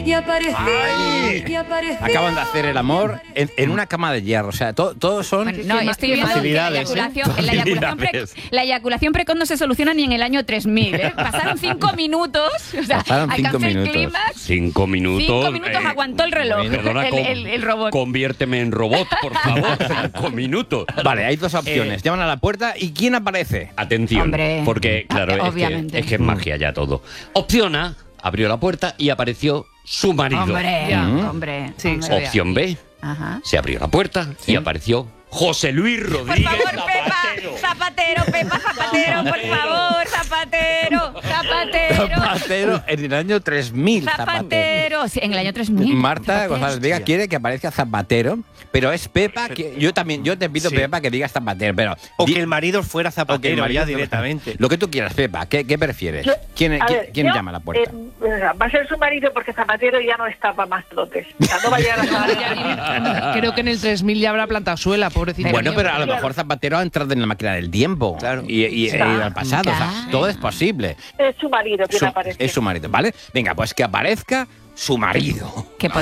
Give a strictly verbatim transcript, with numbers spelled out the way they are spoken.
Y apareció, Ay. y apareció. Acaban de hacer el amor en, en una cama de hierro. O sea, to- todos son... Bueno, no, estoy viendo que la facilidades, ¿eh? eyaculación, la, eyaculación pre- Facilidades. la eyaculación precoz no se soluciona ni en el año tres mil, ¿eh? Pasaron cinco minutos, o sea, Pasaron cinco alcanzó el minutos. clímax. Cinco minutos. Cinco minutos eh, aguantó el reloj, Perdona, el, con- el- el robot. Conviérteme en robot, por favor. Cinco minutos. Vale, hay dos opciones. Eh, Llaman a la puerta y ¿quién aparece? Atención, Hombre. porque claro, es que, Obviamente. es que es magia ya todo. Opción A, abrió la puerta y apareció su marido. Hombre, Ya. hombre. Sí, hombre. se ve. Opción B, Ajá. se abrió la puerta y apareció José Luis Por Rodríguez favor, Zapatero. Pepa, Zapatero, Pepa, Zapatero, por favor, Zapatero, Zapatero, Zapatero en el año tres mil. Zapatero. Zapatero. Sí, en el año tres mil. Marta Zapatero. González Vega quiere que aparezca Zapatero, pero es Pepa que yo también yo te pido Sí. Pepa que digas Zapatero, pero O di- que el marido fuera o que el zapatero marido- ya directamente. Lo que tú quieras, Pepa, ¿qué, qué prefieres? Yo- ¿Quién, a quién- ver, quién yo, llama a la puerta? eh, va a ser su marido porque Zapatero ya no está para más trotes. O sea, no va a llegar a Ya, creo que en el tres mil ya habrá plantado suela, pobrecito. Bueno, mío. pero a lo mejor Zapatero ha entrado en la máquina del tiempo Claro. y, y- y Claro. ha ido al pasado. O sea, Claro. todo es posible. Es su marido que Su- aparece. es su marido, ¿vale? Venga, pues que aparezca su marido. Que